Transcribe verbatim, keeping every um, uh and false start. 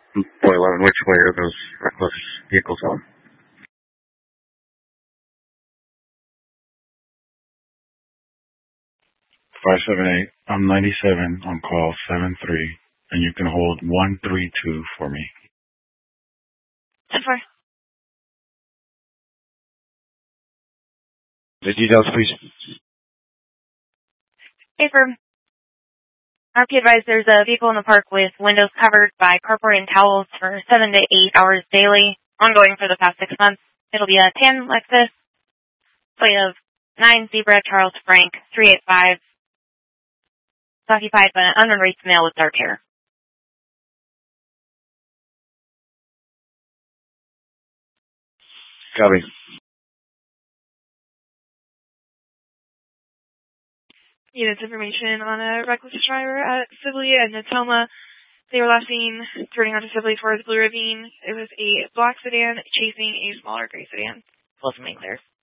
four eleven, which way are those reckless vehicles on? five seven eight, I'm ninety-seven on call seven three, and you can hold one three two for me. ten four. The details, please. Hey, firm. R P advised there's a vehicle in the park with windows covered by cardboard and towels for seven to eight hours daily, ongoing for the past six months. It'll be a tan Lexus, plate of nine Zebra Charles Frank three eight five. It's occupied by an unmarried male with dark hair. Copy. Units information on a reckless driver at Sibley and Natoma. They were last seen turning onto Sibley towards Blue Ravine. It was a black sedan chasing a smaller gray sedan. Close and clear.